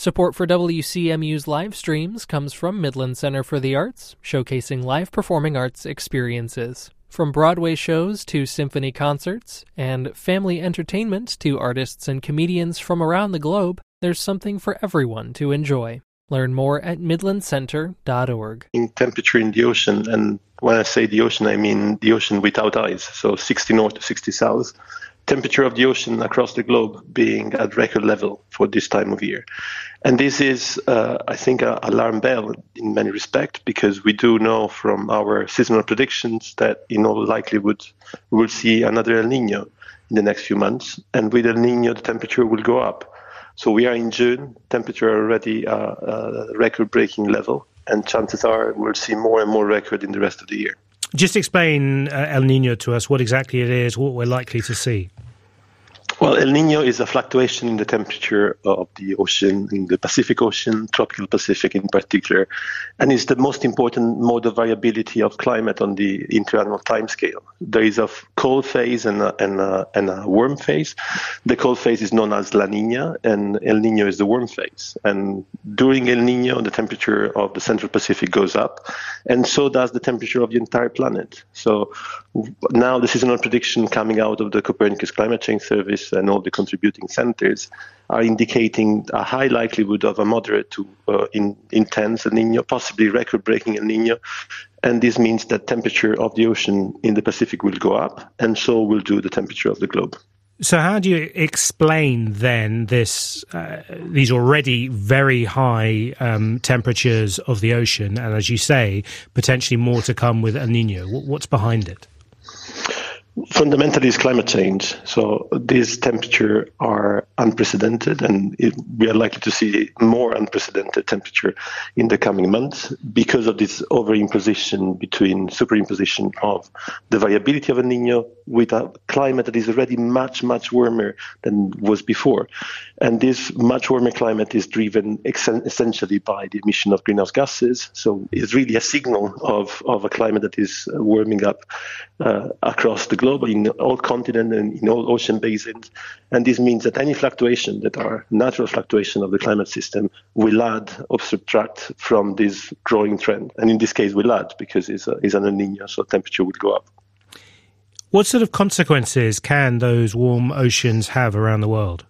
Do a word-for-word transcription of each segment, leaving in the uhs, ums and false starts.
Support for W C M U's live streams comes from Midland Center for the Arts, showcasing live performing arts experiences. From Broadway shows to symphony concerts, and family entertainment to artists and comedians from around the globe, there's something for everyone to enjoy. Learn more at midland center dot org. In temperature in the ocean, and when I say the ocean, I mean the ocean without ice, so sixty north to sixty south. Temperature of the ocean across the globe being at record level for this time of year. And this is, uh, I think, an alarm bell in many respects, because we do know from our seasonal predictions that in all likelihood we will see another El Nino in the next few months. And with El Nino, the temperature will go up. So we are in June, temperature already uh, uh, record-breaking level, and chances are we'll see more and more record in the rest of the year. Just explain uh, El Nino to us, what exactly it is, what we're likely to see. Well, El Nino is a fluctuation in the temperature of the ocean, in the Pacific Ocean, tropical Pacific in particular, and is the most important mode of variability of climate on the interannual timescale. There is a cold phase and a, and, a, and a warm phase. The cold phase is known as La Nina, and El Nino is the warm phase. And during El Nino, the temperature of the Central Pacific goes up, and so does the temperature of the entire planet. So now the seasonal prediction coming out of the Copernicus Climate Change Service and all the contributing centers are indicating a high likelihood of a moderate to uh, in, intense El Nino, possibly record-breaking El Nino. And this means that temperature of the ocean in the Pacific will go up, and so will do the temperature of the globe. So how do you explain then this uh, these already very high um, temperatures of the ocean, and as you say, potentially more to come with El Nino? What's behind it? Fundamentally, it's climate change. So these temperatures are unprecedented, and it, we are likely to see more unprecedented temperature in the coming months because of this overimposition between superimposition of the variability of El Nino with a climate that is already much, much warmer than was before. And this much warmer climate is driven ex- essentially by the emission of greenhouse gases. So it's really a signal of, of a climate that is warming up uh, across the globe, in all continents and in all ocean basins. And this means that any fluctuation that are natural fluctuation of the climate system will add or subtract from this growing trend. And in this case, will add because it's, a, it's an El Nino, so temperature would go up. What sort of consequences can those warm oceans have around the world?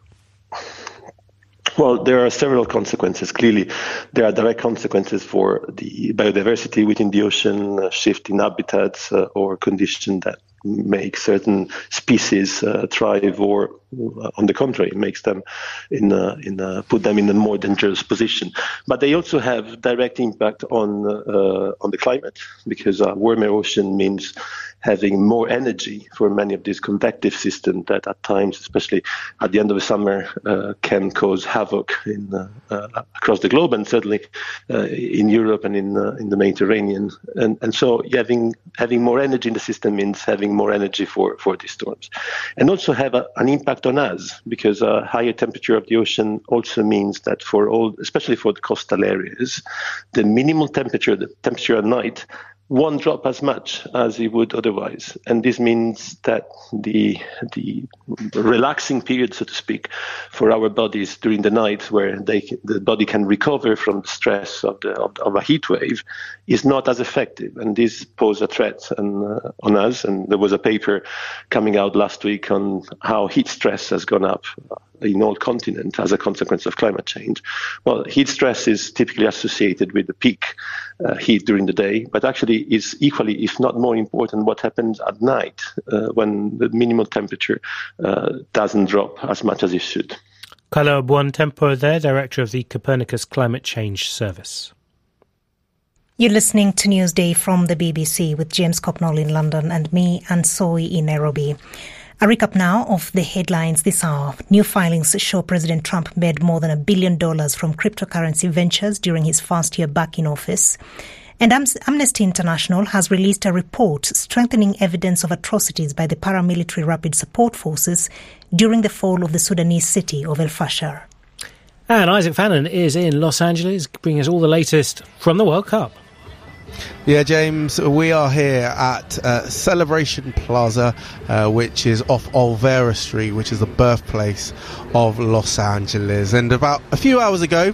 Well, there are several consequences. Clearly, there are direct consequences for the biodiversity within the ocean, uh, shift in habitats uh, or conditions that make certain species uh, thrive, or uh, on the contrary, makes them in uh, in uh, put them in a more dangerous position. But they also have direct impact on uh, on the climate, because a warmer ocean means having more energy for many of these convective systems that at times, especially at the end of the summer, uh, can cause havoc in uh, uh, across the globe, and certainly uh, in Europe and in uh, in the Mediterranean. And and so having having more energy in the system means having more energy for, for these storms. And also have a, an impact on us, because a higher temperature of the ocean also means that for all, especially for the coastal areas, the minimal temperature, the temperature at night, won't drop as much as it would otherwise. And this means that the the relaxing period, so to speak, for our bodies during the night, where they the body can recover from the stress of the of, of a heat wave, is not as effective. And this poses a threat and, uh, on us. And there was a paper coming out last week on how heat stress has gone up in all continents as a consequence of climate change. Well, heat stress is typically associated with the peak uh, heat during the day, but actually is equally, if not more important, what happens at night uh, when the minimal temperature uh, doesn't drop as much as it should. Carlo Buontempo there, Director of the Copernicus Climate Change Service. You're listening to Newsday from the B B C with James Copnall in London and me, Ansoi, in Nairobi. A recap now of the headlines this hour. New filings show President Trump made more than a billion dollars from cryptocurrency ventures during his first year back in office. And Amnesty International has released a report strengthening evidence of atrocities by the paramilitary rapid support forces during the fall of the Sudanese city of El Fasher. And Isaac Fannin is in Los Angeles, bringing us all the latest from the World Cup. Yeah, James, we are here at uh, Celebration Plaza, uh, which is off Olvera Street, which is the birthplace of Los Angeles. And about a few hours ago,